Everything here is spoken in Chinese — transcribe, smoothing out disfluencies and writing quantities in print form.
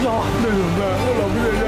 那怎么办？我老婆在